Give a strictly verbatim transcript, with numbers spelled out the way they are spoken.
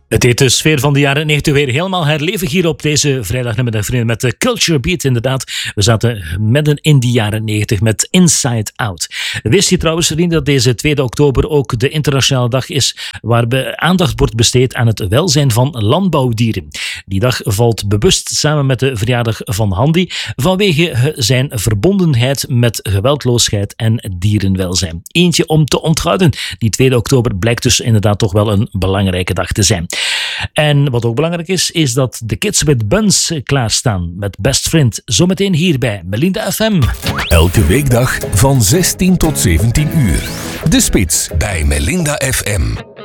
Het heet de sfeer van de jaren negentig weer helemaal herleven hier op deze vrijdagmiddag, vrienden, met de Culture Beat inderdaad. We zaten midden in die jaren negentig met Inside Out. Wist je trouwens, vrienden, dat deze tweede oktober ook de internationale dag is waarbij aandacht wordt besteed aan het welzijn van landbouwdieren. Die dag valt bewust samen met de verjaardag van Handy vanwege zijn verbondenheid met geweldloosheid en dierenwelzijn. Eentje om te onthouden. Die tweede oktober blijkt dus inderdaad toch wel een belangrijke dag te zijn. En wat ook belangrijk is, is dat de Kids with Buns klaarstaan met Best Friend. Zometeen hier bij Melinda F M. Elke weekdag van zestien tot zeventien uur. De Spits bij Melinda F M.